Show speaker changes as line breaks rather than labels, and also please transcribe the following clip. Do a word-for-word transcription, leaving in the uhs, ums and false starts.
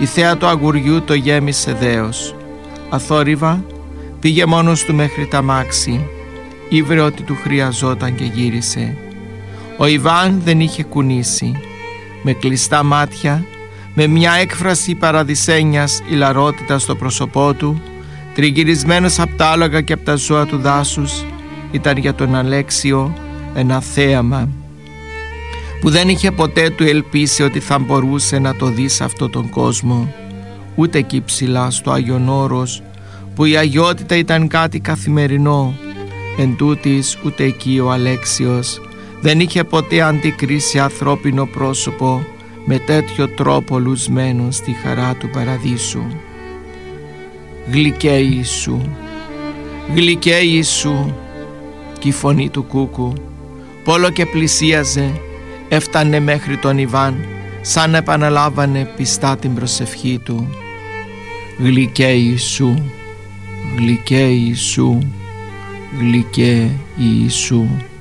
Η θέα του αγουριού το γέμισε δέος. Αθόρυβα πήγε μόνος του μέχρι τα μάξι, ήβρε ότι του χρειαζόταν και γύρισε. Ο Ιβάν δεν είχε κουνήσει. Με κλειστά μάτια, με μια έκφραση παραδεισένιας ηλαρότητας στο πρόσωπό του, τριγυρισμένος απ' τα άλογα και απ' τα ζώα του δάσους, ήταν για τον Αλέξιο ένα θέαμα που δεν είχε ποτέ του ελπίσει ότι θα μπορούσε να το δει σε αυτόν τον κόσμο, ούτε εκεί ψηλά στο Άγιον Όρος, που η αγιότητα ήταν κάτι καθημερινό. Εν τούτης, ούτε εκεί ο Αλέξιος δεν είχε ποτέ αντικρίσει ανθρώπινο πρόσωπο με τέτοιο τρόπο λουσμένο στη χαρά του παραδείσου. «Γλυκέ Ιησού, γλυκέ Ιησού», κι η φωνή του κούκου πόλο και πλησίαζε, έφτανε μέχρι τον Ιβάν, σαν επαναλάβανε πιστά την προσευχή του. «Γλυκέ Ιησού, γλυκέ Ιησού, γλυκέ Ιησού».